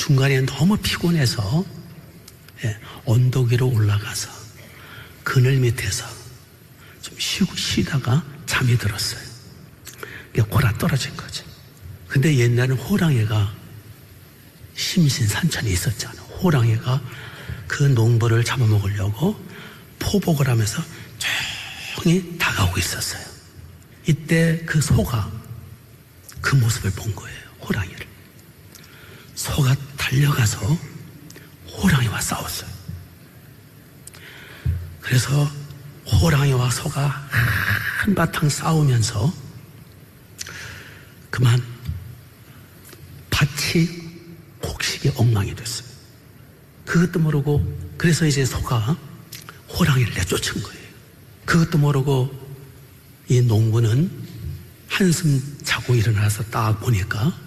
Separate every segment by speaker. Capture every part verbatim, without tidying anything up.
Speaker 1: 중간에 너무 피곤해서 예, 언덕 위로 올라가서 그늘 밑에서 좀 쉬고 쉬다가 잠이 들었어요. 골아 떨어진 거죠. 근데 옛날에는 호랑이가 심신산천에 있었잖아요. 호랑이가 그 농부를 잡아먹으려고 포복을 하면서 조용히 다가오고 있었어요. 이때 그 소가 그 모습을 본 거예요. 호랑이를. 소가 달려가서 호랑이와 싸웠어요. 그래서 호랑이와 소가 한바탕 싸우면서 그만 밭이 곡식이 엉망이 됐어요. 그것도 모르고 그래서 이제 소가 호랑이를 내쫓은 거예요. 그것도 모르고 이 농부는 한숨 자고 일어나서 딱 보니까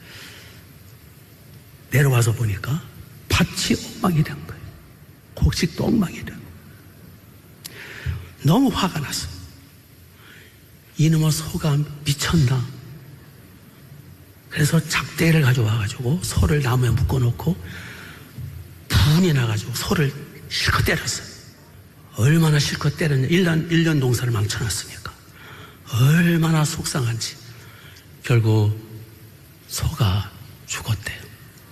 Speaker 1: 내려와서 보니까 밭이 엉망이 된 거예요. 곡식도 엉망이 된 거예요. 너무 화가 났어요. 이놈의 소가 미쳤나. 그래서 작대를 가져와가지고 소를 나무에 묶어놓고 분이 나가지고 소를 실컷 때렸어요. 얼마나 실컷 때렸냐. 일 년, 일 년 농사를 망쳐놨으니까. 얼마나 속상한지. 결국 소가 죽었대요.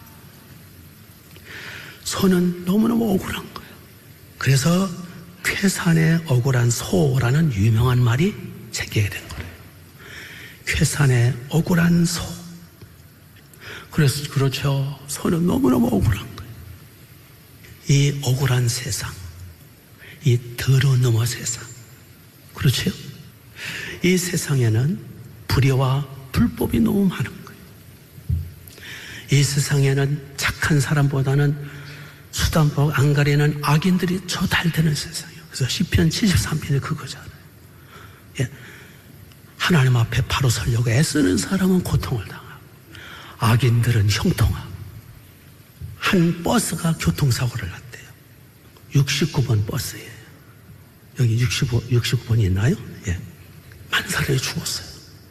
Speaker 1: 소는 너무너무 억울한 거예요. 그래서 쾌산의 억울한 소라는 유명한 말이 생기게 된 거예요. 쾌산의 억울한 소. 그래서 그렇죠. 소는 너무너무 억울한 거예요. 이 억울한 세상, 이 더러운 놈의 세상. 그렇죠? 이 세상에는 불의와 불법이 너무 많은 거예요. 이 세상에는 착한 사람보다는 수단법 안 가리는 악인들이 저 달되는 세상이에요. 그래서 시편 칠십삼 편이 그거잖아요. 예. 하나님 앞에 바로 서려고 애쓰는 사람은 고통을 당하고 악인들은 형통하고. 한 버스가 교통사고를 났대요. 육십구 번 버스예요. 여기 육십오, 육십구 번이 있나요? 예. 많은 사람이 죽었어요.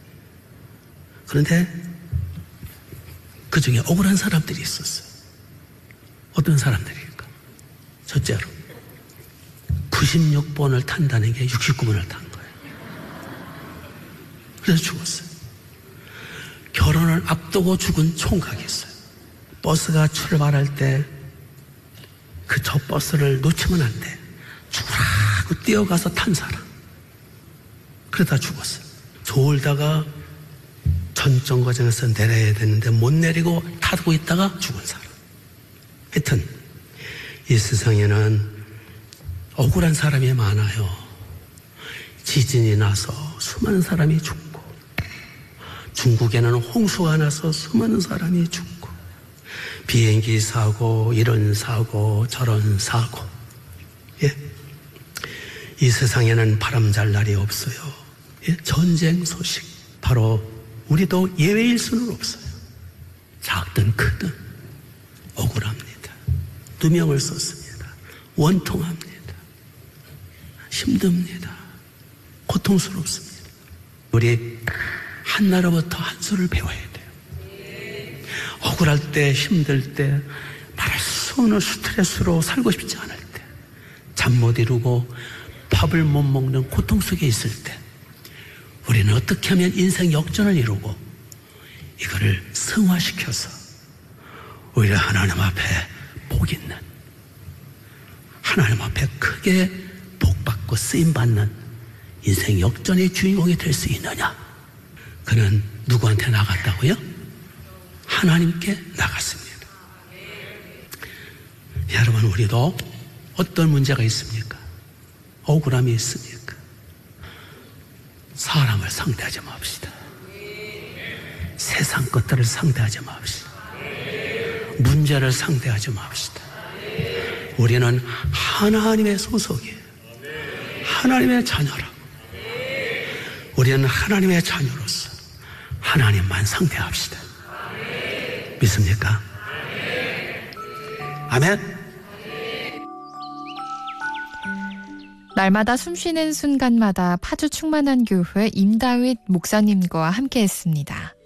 Speaker 1: 그런데 그 중에 억울한 사람들이 있었어요. 어떤 사람들일까? 첫째로 구십육 번을 탄다는 게 육십구 번을 탄 거예요. 그래서 죽었어요. 결혼을 앞두고 죽은 총각이 있어요. 버스가 출발할 때 그 저 버스를 놓치면 안 돼. 죽으라고 뛰어가서 탄 사람. 그러다 죽었어요. 졸다가 전정거장에서 내려야 되는데 못 내리고 타고 있다가 죽은 사람. 하여튼 이 세상에는 억울한 사람이 많아요. 지진이 나서 수많은 사람이 죽고, 중국에는 홍수가 나서 수많은 사람이 죽고, 비행기 사고, 이런 사고, 저런 사고. 예? 이 세상에는 바람 잘 날이 없어요. 예? 전쟁 소식. 바로 우리도 예외일 수는 없어요. 작든 크든 억울합니다. 누명을 썼습니다. 원통합니다. 힘듭니다. 고통스럽습니다. 우리 한나라부터 한 수를 배워야 돼요. 억울할 때, 힘들 때, 말할 수 없는 스트레스로 살고 싶지 않을 때, 잠 못 이루고 밥을 못 먹는 고통 속에 있을 때, 우리는 어떻게 하면 인생 역전을 이루고 이거를 승화시켜서 오히려 하나님 앞에 복 있는, 하나님 앞에 크게 복받고 쓰임받는 인생 역전의 주인공이 될 수 있느냐? 그는 누구한테 나갔다고요? 하나님께 나갔습니다. 여러분, 우리도 어떤 문제가 있습니까? 억울함이 있습니까? 사람을 상대하지 맙시다. 세상 것들을 상대하지 맙시다. 문제를 상대하지 맙시다. 우리는 하나님의 소속이에요. 하나님의 자녀라고. 우리는 하나님의 자녀로서 하나님만 상대합시다. 믿습니까? 아멘.
Speaker 2: 날마다 숨쉬는 순간마다 파주 충만한 교회 임다윗 목사님과 함께했습니다.